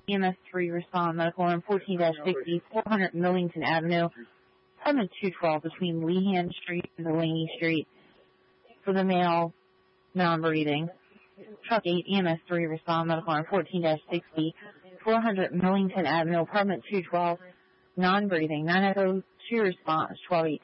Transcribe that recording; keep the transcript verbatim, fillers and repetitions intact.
E M S three respond, medical alarm fourteen dash sixty, four hundred Millington Avenue, apartment two twelve between Lehan Street and Delaney Street for the male non-breathing. Truck eight, E M S three respond, medical alarm fourteen dash sixty, four hundred Millington Avenue, apartment two twelve, non-breathing. nine Echo two response, twelve eighteen.